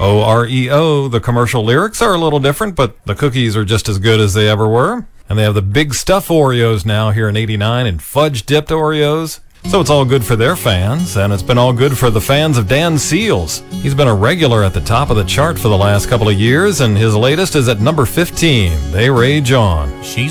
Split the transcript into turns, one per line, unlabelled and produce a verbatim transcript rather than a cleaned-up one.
O R E O. The commercial lyrics are a little different, but the cookies are just as good as they ever were. And they have the Big Stuff Oreos now here in eighty-nine and fudge-dipped Oreos. So it's all good for their fans, and it's been all good for the fans of Dan Seals. He's been a regular at the top of the chart for the last couple of years, and his latest is at number fifteen. They Rage On.
She's